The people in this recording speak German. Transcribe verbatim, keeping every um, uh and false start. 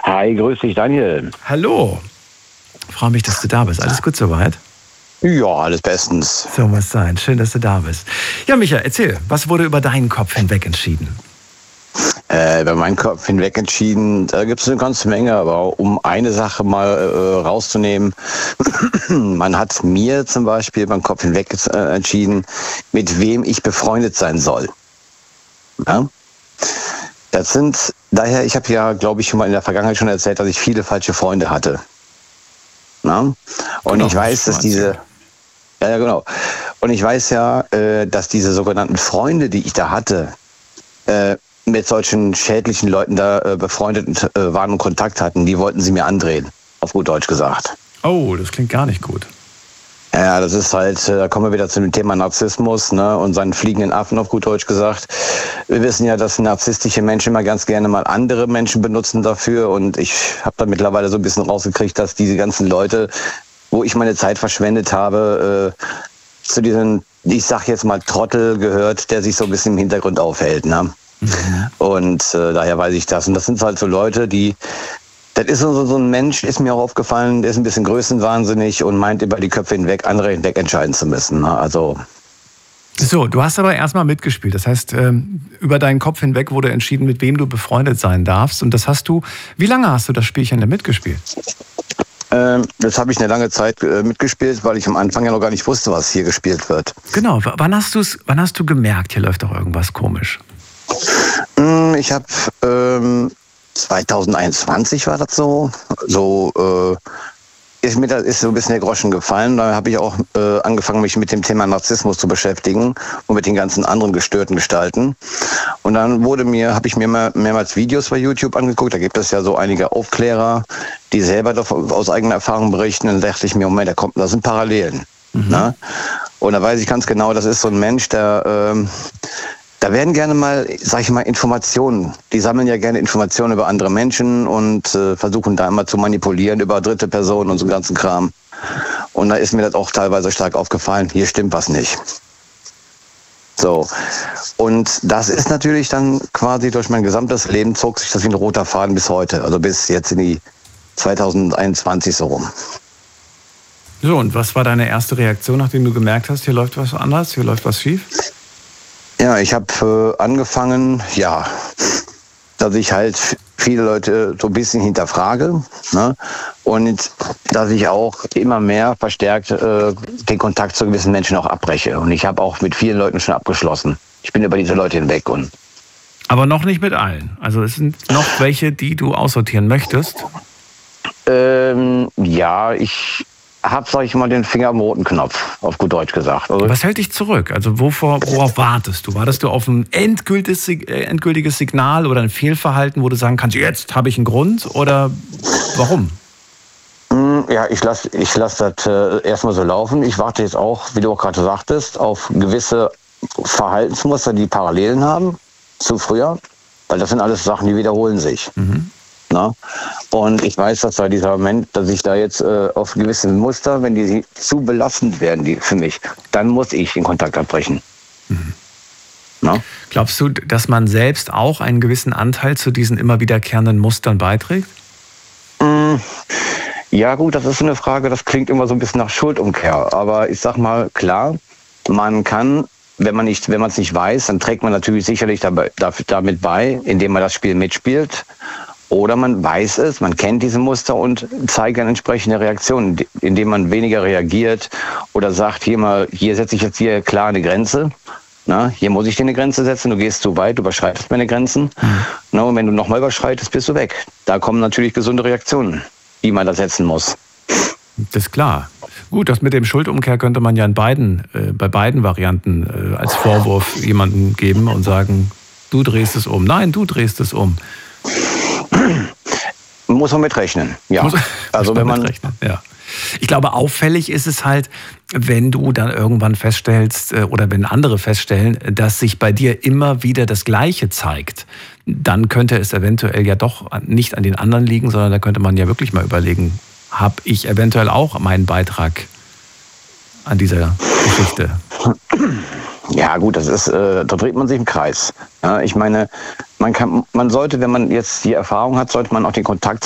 Hi, grüß dich, Daniel. Hallo. Freue mich, dass du da bist. Alles gut soweit? Ja, alles bestens. So muss sein. Schön, dass du da bist. Ja, Micha, erzähl, was wurde über deinen Kopf hinweg entschieden? Äh, über meinen Kopf hinweg entschieden, da gibt es eine ganze Menge, aber um eine Sache mal äh, rauszunehmen, man hat mir zum Beispiel beim Kopf hinweg äh, entschieden, mit wem ich befreundet sein soll. Ja? Das sind, daher, ich habe ja, glaube ich, schon mal in der Vergangenheit schon erzählt, dass ich viele falsche Freunde hatte. Ja? Und genau, ich weiß, dass diese... Ja, ja, genau. Und ich weiß ja, äh, dass diese sogenannten Freunde, die ich da hatte, äh, mit solchen schädlichen Leuten da äh, befreundet äh, waren und Kontakt hatten, die wollten sie mir andrehen, auf gut Deutsch gesagt. Oh, das klingt gar nicht gut. Ja, das ist halt, äh, da kommen wir wieder zu dem Thema Narzissmus, ne, und seinen fliegenden Affen, auf gut Deutsch gesagt. Wir wissen ja, dass narzisstische Menschen immer ganz gerne mal andere Menschen benutzen dafür, und ich habe da mittlerweile so ein bisschen rausgekriegt, dass diese ganzen Leute, wo ich meine Zeit verschwendet habe, äh, zu diesen, ich sag jetzt mal, Trottel gehört, der sich so ein bisschen im Hintergrund aufhält, ne? Mhm. Und äh, daher weiß ich das. Und das sind halt so Leute, die, das ist so, so ein Mensch, ist mir auch aufgefallen, der ist ein bisschen größenwahnsinnig und meint über die Köpfe hinweg, andere hinweg entscheiden zu müssen, ne? Also. So, du hast aber erstmal mitgespielt. Das heißt, ähm, über deinen Kopf hinweg wurde entschieden, mit wem du befreundet sein darfst. Und das hast du, wie lange hast du das Spielchen denn mitgespielt? Ähm, das habe ich eine lange Zeit äh, mitgespielt, weil ich am Anfang ja noch gar nicht wusste, was hier gespielt wird. Genau, w- wann hast du's, wann hast du gemerkt, hier läuft doch irgendwas komisch? Ich habe ähm, zwanzig einundzwanzig war das so, so äh, ist mir das ist so ein bisschen der Groschen gefallen. Da habe ich auch äh, angefangen, mich mit dem Thema Narzissmus zu beschäftigen und mit den ganzen anderen gestörten Gestalten. Und dann wurde mir, habe ich mir mehr, mehrmals Videos bei YouTube angeguckt. Da gibt es ja so einige Aufklärer, die selber davon, aus eigener Erfahrung berichten. Und dann dachte ich mir, Moment, da kommt, das sind Parallelen. Mhm. Ne? Und da weiß ich ganz genau, das ist so ein Mensch, der ähm, da werden gerne mal, sag ich mal, Informationen. Die sammeln ja gerne Informationen über andere Menschen und äh, versuchen da immer zu manipulieren über dritte Personen und so ganzen Kram. Und da ist mir das auch teilweise stark aufgefallen, hier stimmt was nicht. So. Und das ist natürlich dann quasi durch mein gesamtes Leben zog sich das wie ein roter Faden bis heute. Also bis jetzt in die zwanzig einundzwanzig so rum. So, und was war deine erste Reaktion, nachdem du gemerkt hast, hier läuft was anders, hier läuft was schief? Ja, ich habe äh, angefangen, ja, dass ich halt viele Leute so ein bisschen hinterfrage, ne? Und dass ich auch immer mehr verstärkt äh, den Kontakt zu gewissen Menschen auch abbreche. Und ich habe auch mit vielen Leuten schon abgeschlossen. Ich bin über diese Leute hinweg. Und aber noch nicht mit allen. Also es sind noch welche, die du aussortieren möchtest? Ähm, ja, ich hab, sag ich mal, den Finger am roten Knopf, auf gut Deutsch gesagt. Also, was hält dich zurück? Also wovor, worauf wartest du? Wartest du auf ein endgültiges, endgültiges Signal oder ein Fehlverhalten, wo du sagen kannst, jetzt habe ich einen Grund? Oder warum? Ja, ich lasse ich lass das äh, erstmal so laufen. Ich warte jetzt auch, wie du auch gerade sagtest, auf gewisse Verhaltensmuster, die Parallelen haben zu früher. Weil das sind alles Sachen, die wiederholen sich. Mhm. Na? Und ich weiß, dass da dieser Moment, dass ich da jetzt äh, auf gewisse Muster, wenn die zu belastend werden, die für mich, dann muss ich den Kontakt abbrechen. Mhm. Na? Glaubst du, dass man selbst auch einen gewissen Anteil zu diesen immer wiederkehrenden Mustern beiträgt? Mm, ja gut, das ist so eine Frage, das klingt immer so ein bisschen nach Schuldumkehr. Aber ich sag mal, klar, man kann, wenn man nicht, wenn man es nicht weiß, dann trägt man natürlich sicherlich dabei, damit bei, indem man das Spiel mitspielt. Oder man weiß es, man kennt diese Muster und zeigt dann entsprechende Reaktionen, indem man weniger reagiert oder sagt, hier mal, hier setze ich jetzt hier klar eine Grenze. Na, hier muss ich dir eine Grenze setzen, du gehst zu weit, du überschreitest meine Grenzen. Mhm. Na, und wenn du nochmal überschreitest, bist du weg. Da kommen natürlich gesunde Reaktionen, die man da setzen muss. Das ist klar. Gut, das mit dem Schuldumkehr könnte man ja in beiden, äh, bei beiden Varianten äh, als Vorwurf jemandem geben und sagen, du drehst es um. Nein, du drehst es um. Muss man mitrechnen, ja. Muss, also muss wenn man mitrechnen, ja. Ich glaube, auffällig ist es halt, wenn du dann irgendwann feststellst oder wenn andere feststellen, dass sich bei dir immer wieder das Gleiche zeigt. Dann könnte es eventuell ja doch nicht an den anderen liegen, sondern da könnte man ja wirklich mal überlegen, habe ich eventuell auch meinen Beitrag an dieser Geschichte? Ja gut, das ist, äh, da dreht man sich im Kreis. Ja, ich meine, man kann, man sollte, wenn man jetzt die Erfahrung hat, sollte man auch den Kontakt